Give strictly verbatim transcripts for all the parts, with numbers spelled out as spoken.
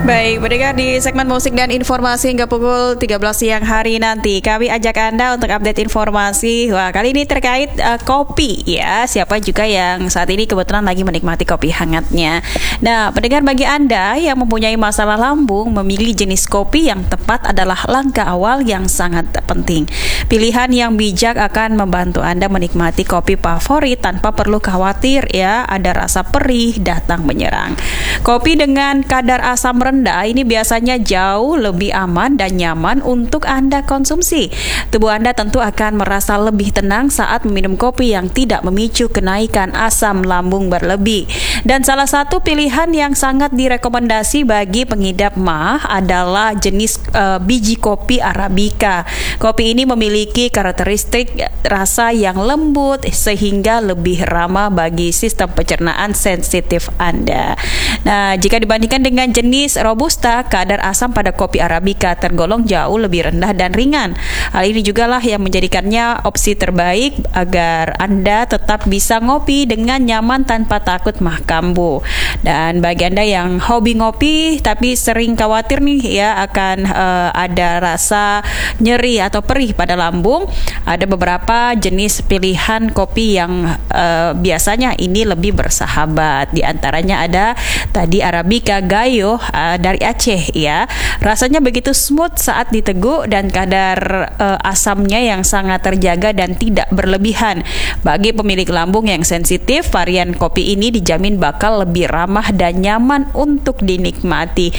Baik, pendengar, di segmen musik dan informasi hingga pukul tiga belas siang hari nanti kami ajak Anda untuk update informasi. Wah, kali ini terkait uh, kopi ya. Siapa juga yang saat ini kebetulan lagi menikmati kopi hangatnya. Nah, pendengar, bagi Anda yang mempunyai masalah lambung, memilih jenis kopi yang tepat adalah langkah awal yang sangat penting. Pilihan yang bijak akan membantu Anda menikmati kopi favorit tanpa perlu khawatir ya ada rasa perih datang menyerang. Kopi dengan kadar asam rendah ini biasanya jauh lebih aman dan nyaman untuk Anda konsumsi. Tubuh Anda tentu akan merasa lebih tenang saat meminum kopi yang tidak memicu kenaikan asam lambung berlebih. Dan salah satu pilihan yang sangat direkomendasi bagi pengidap M A H adalah jenis uh, biji kopi Arabica. Kopi ini memiliki karakteristik rasa yang lembut sehingga lebih ramah bagi sistem pencernaan sensitif Anda. Nah, jika dibandingkan dengan jenis Robusta, kadar asam pada kopi Arabica tergolong jauh lebih rendah dan ringan. Hal ini juga lah yang menjadikannya opsi terbaik agar Anda tetap bisa ngopi dengan nyaman tanpa takut mah kambuh. Dan bagi Anda yang hobi ngopi tapi sering khawatir nih ya akan uh, ada rasa nyeri atau perih pada lambung, ada beberapa jenis pilihan kopi yang uh, biasanya ini lebih bersahabat. Di antaranya ada tadi Arabica Gayo uh, dari Aceh ya. Rasanya begitu smooth saat diteguk dan kadar uh, asamnya yang sangat terjaga dan tidak berlebihan. Bagi pemilik lambung yang sensitif, varian kopi ini dijamin bakal lebih ramah dan nyaman untuk dinikmati.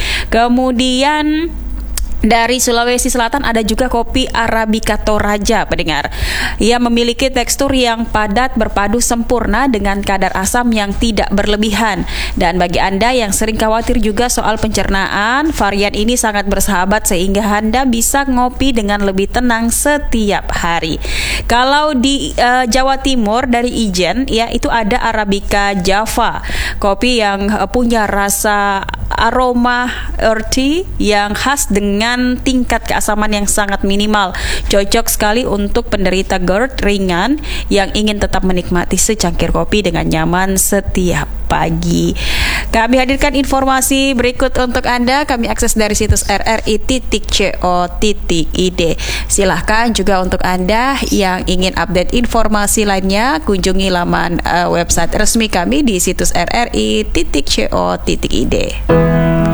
Kemudian dari Sulawesi Selatan ada juga kopi Arabica Toraja, pendengar. Ia memiliki tekstur yang padat berpadu sempurna dengan kadar asam yang tidak berlebihan. Dan bagi Anda yang sering khawatir juga soal pencernaan, varian ini sangat bersahabat sehingga Anda bisa ngopi dengan lebih tenang setiap hari. Kalau di uh, Jawa Timur dari Ijen, ya itu ada Arabica Java, kopi yang uh, punya rasa aroma earthy yang khas dengan tingkat keasaman yang sangat minimal. Cocok sekali untuk penderita GERD ringan yang ingin tetap menikmati secangkir kopi dengan nyaman setiap pagi. Kami hadirkan informasi berikut untuk Anda. Kami akses dari situs r r i titik co titik i d. Silahkan juga untuk Anda yang ingin update informasi lainnya, kunjungi laman uh, website resmi kami di situs r r i titik co titik i d.